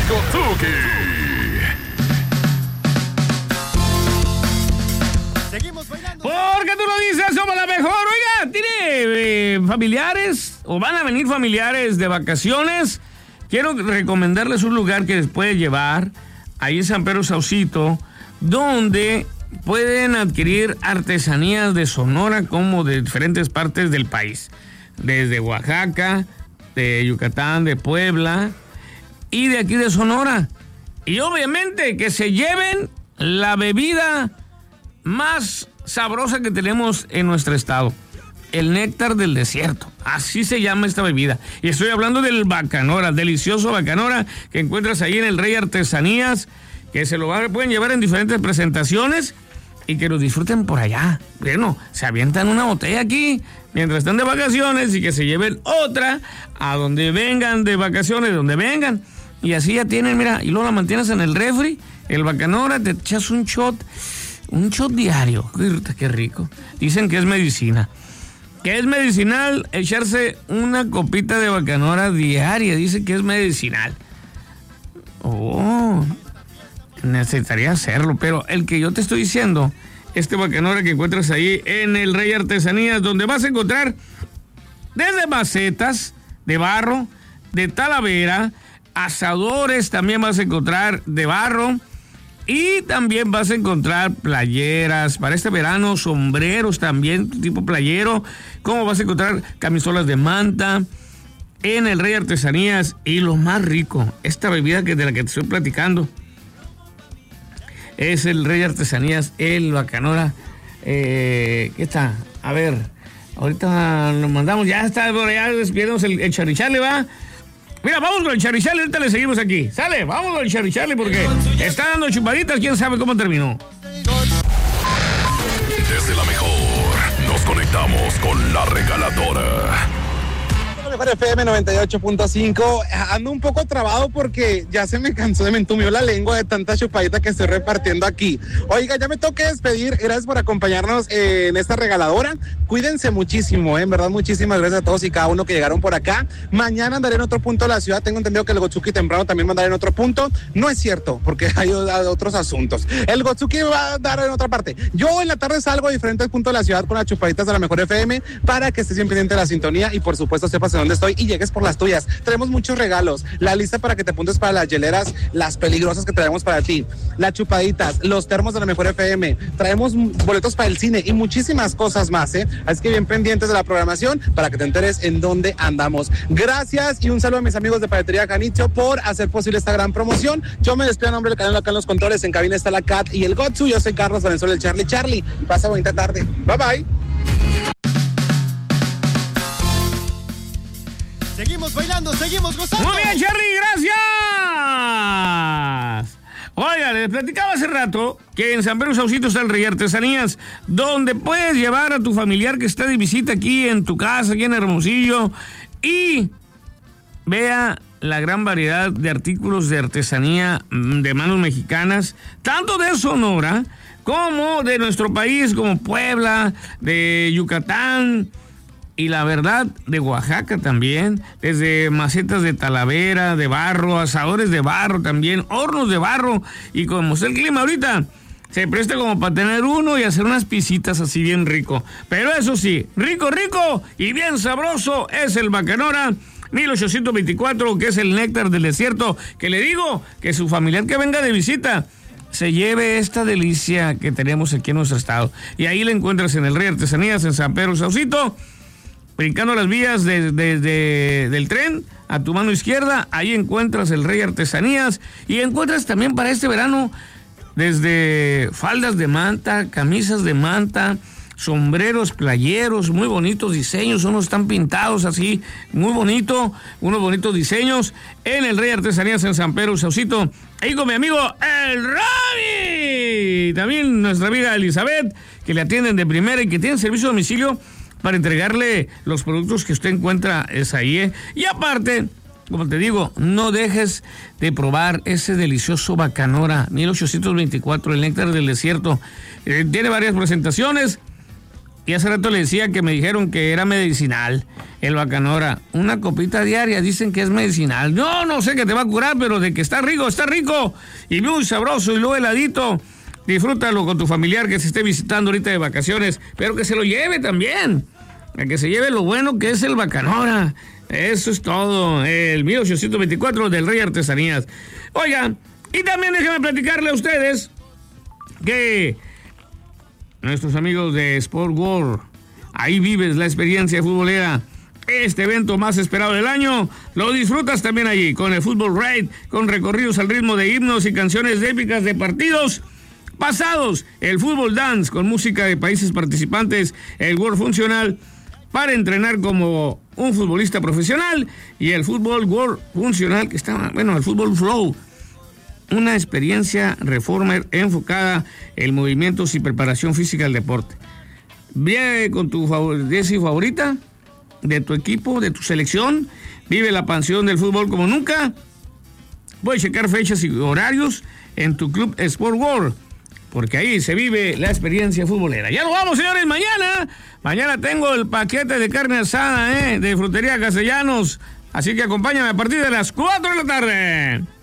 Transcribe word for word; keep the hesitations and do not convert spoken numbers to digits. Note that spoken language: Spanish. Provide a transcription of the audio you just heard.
Gotsuki. Seguimos bailando. Porque tú lo dices, somos la mejor. Oiga, ¿tiene eh, familiares o van a venir familiares de vacaciones? Quiero recomendarles un lugar que les puede llevar ahí en San Pedro Saucito, donde pueden adquirir artesanías de Sonora como de diferentes partes del país. Desde Oaxaca, de Yucatán, de Puebla y de aquí de Sonora. Y obviamente que se lleven la bebida más sabrosa que tenemos en nuestro estado. El néctar del desierto, así se llama esta bebida. Y estoy hablando del Bacanora, delicioso Bacanora que encuentras ahí en el Rey Artesanías, que se lo pueden llevar en diferentes presentaciones y que lo disfruten por allá. Bueno, se avientan una botella aquí mientras están de vacaciones y que se lleven otra a donde vengan de vacaciones, donde vengan. Y así ya tienen, mira, y luego la mantienes en el refri, el Bacanora, te echas un shot, un shot diario. Qué rico. Dicen que es medicina. Que es medicinal echarse una copita de Bacanora diaria. Dice que es medicinal. Oh, necesitaría hacerlo. Pero el que yo te estoy diciendo, este Bacanora que encuentras ahí en el Rey Artesanías, donde vas a encontrar desde macetas de barro, de talavera, asadores también vas a encontrar de barro. Y también vas a encontrar playeras para este verano, sombreros también, tipo playero. Como vas a encontrar camisolas de manta en el Rey Artesanías. Y lo más rico, esta bebida que de la que te estoy platicando, es el Rey Artesanías, el Bacanora. Eh, ¿Qué está? A ver, ahorita nos mandamos, ya está por allá, despidiéndonos el, el Charichale, ¿va? Mira, vamos con el Charichale, ahorita le seguimos aquí. Sale, vamos con el Charichale porque está dando chupaditas, quién sabe cómo terminó. Desde la mejor, nos conectamos con la regaladora. La mejor F M noventa y ocho punto cinco. Ando un poco trabado porque ya se me cansó, de me entumió la lengua de tanta chupadita que estoy repartiendo aquí. Oiga, ya me toca despedir. Gracias por acompañarnos en esta regaladora. Cuídense muchísimo, ¿eh? En verdad, muchísimas gracias a todos y cada uno que llegaron por acá. Mañana andaré en otro punto de la ciudad. Tengo entendido que el Gotsuki temprano también va a andar en otro punto. No es cierto, porque hay otros asuntos. El Gotsuki va a andar en otra parte. Yo en la tarde salgo a diferentes puntos de la ciudad con las chupaditas de la mejor F M para que estés bien pendiente de la sintonía y por supuesto sepas en dónde estoy y llegues por las tuyas. Tenemos muchos regalos, la lista para que te apuntes para las hieleras, las peligrosas que traemos para ti, las chupaditas, los termos de la mejor F M, traemos boletos para el cine y muchísimas cosas más, ¿eh? Así que bien pendientes de la programación para que te enteres en dónde andamos. Gracias y un saludo a mis amigos de Paletería Canicho por hacer posible esta gran promoción. Yo me despido a nombre del canal acá en los controles, en cabina está la Cat y el Gotsu. Yo soy Carlos Valenzuela, el Charlie Charlie. Pasa bonita tarde. Bye bye. Seguimos bailando, seguimos gozando. Muy bien, Charlie, gracias. Oiga, les platicaba hace rato que en San Pedro Saucito está el Rey Artesanías, donde puedes llevar a tu familiar que está de visita aquí en tu casa, aquí en Hermosillo, y vea la gran variedad de artículos de artesanía de manos mexicanas, tanto de Sonora como de nuestro país, como Puebla, de Yucatán, y la verdad, de Oaxaca también, desde macetas de talavera, de barro, asadores de barro también, hornos de barro, y como está el clima ahorita, se presta como para tener uno y hacer unas pisitas así bien rico. Pero eso sí, rico, rico y bien sabroso es el Bacanora mil ochocientos veinticuatro, que es el néctar del desierto, que le digo que su familiar que venga de visita se lleve esta delicia que tenemos aquí en nuestro estado. Y ahí la encuentras en el Rey Artesanías, en San Pedro Saucito, brincando las vías de, de, de, del tren, a tu mano izquierda, ahí encuentras el Rey Artesanías y encuentras también para este verano desde faldas de manta, camisas de manta, sombreros, playeros, muy bonitos diseños, unos están pintados así, muy bonito, unos bonitos diseños en el Rey Artesanías en San Pedro Saucito, ahí con mi amigo el Rami, también nuestra amiga Elizabeth, que le atienden de primera y que tienen servicio a domicilio para entregarle los productos que usted encuentra es ahí, ¿eh? Y aparte, como te digo, no dejes de probar ese delicioso Bacanora mil ochocientos veinticuatro, el néctar del desierto. Eh, tiene varias presentaciones Y hace rato le decía que me dijeron que era medicinal el Bacanora. Una copita diaria, dicen que es medicinal. No, no sé que te va a curar, pero de que está rico, está rico. Y muy sabroso y luego heladito. Disfrútalo con tu familiar que se esté visitando ahorita de vacaciones, pero que se lo lleve también. A que se lleve lo bueno que es el Bacanora. Eso es todo. El mil ochocientos veinticuatro del Rey Artesanías. Oigan, y también déjenme platicarle a ustedes que nuestros amigos de Sport World, ahí vives la experiencia futbolera. Este evento más esperado del año, lo disfrutas también allí, con el Fútbol Raid, con recorridos al ritmo de himnos y canciones épicas de partidos pasados, el Fútbol Dance, con música de países participantes, el World Funcional, para entrenar como un futbolista profesional, y el Fútbol World Funcional, que está, bueno, el Fútbol Flow, una experiencia reformer enfocada en movimientos y preparación física del deporte. Vive con tu jersey favorita, de tu equipo, de tu selección, vive la pasión del fútbol como nunca. Puedes checar fechas y horarios en tu club Sport World, porque ahí se vive la experiencia futbolera. Ya nos vamos, señores, mañana. Mañana tengo el paquete de carne asada, ¿eh? de Frutería Castellanos. Así que acompáñame a partir de las cuatro de la tarde.